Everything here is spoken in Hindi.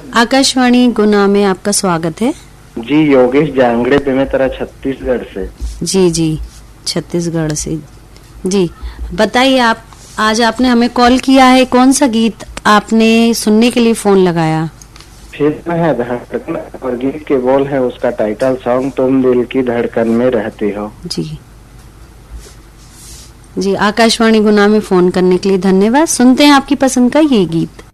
आकाशवाणी गुना में आपका स्वागत है। जी, योगेश जांगड़े बेमेतरा छत्तीसगढ़ से। जी, छत्तीसगढ़ से। जी, बताइए, आप आज आपने हमें कॉल किया है, कौन सा गीत आपने सुनने के लिए फोन लगाया? फिल्म है धड़कन और गीत के बोल है उसका टाइटल सॉन्ग तुम दिल की धड़कन में रहती हो। जी, आकाशवाणी गुना में फोन करने के लिए धन्यवाद। सुनते हैं आपकी पसंद का ये गीत।